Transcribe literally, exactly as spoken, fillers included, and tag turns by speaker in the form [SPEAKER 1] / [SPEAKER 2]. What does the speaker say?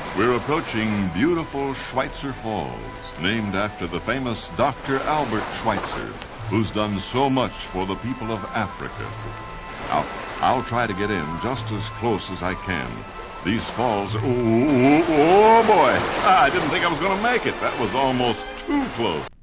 [SPEAKER 1] We're approaching beautiful Schweitzer Falls, named after the famous Doctor Albert Schweitzer, who's done so much for the people of Africa. I'll, I'll try to get in just as close as I can. These falls are... Oh, oh, oh, boy! I didn't think I was going to make it. That was almost too close.